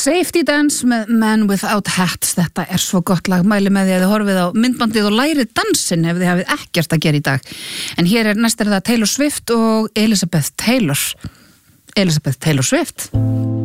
Safety Dance með Men Without Hats, þetta svo gott lag, mæli með því að þið horfið á myndbandið og lærið dansinn ef þið hafið ekkert að gera í dag. En hér næst það Taylor Swift og Elizabeth Taylor Swift.